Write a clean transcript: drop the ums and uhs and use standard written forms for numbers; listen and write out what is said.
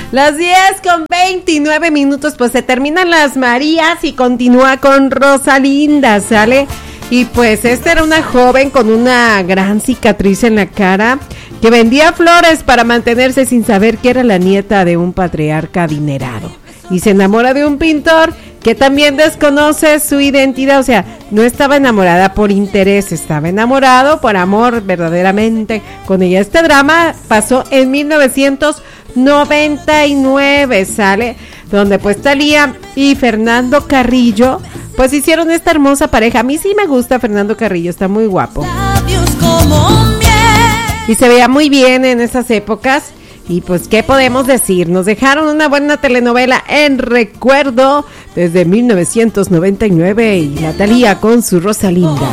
Las 10:29, pues se terminan las Marías y continúa con Rosalinda, ¿sale? Y pues esta era una joven con una gran cicatriz en la cara que vendía flores para mantenerse sin saber que era la nieta de un patriarca adinerado. Y se enamora de un pintor que también desconoce su identidad, o sea, no estaba enamorada por interés, estaba enamorado por amor verdaderamente con ella. Este drama pasó en 1999, ¿sale? Donde pues Thalía y Fernando Carrillo pues hicieron esta hermosa pareja. A mí sí me gusta Fernando Carrillo, está muy guapo. Y se veía muy bien en esas épocas. Y pues, ¿qué podemos decir? Nos dejaron una buena telenovela en recuerdo desde 1999 y la Thalía con su Rosalinda.